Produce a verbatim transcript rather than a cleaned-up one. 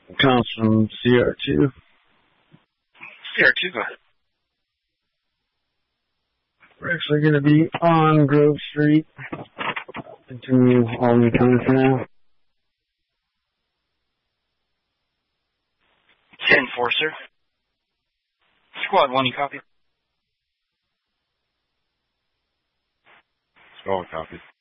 Comes from C R two. C R two, go ahead. We're actually going to be on Grove Street into Albany County for now. Enforcer. Squad one, you copy? Squad copy.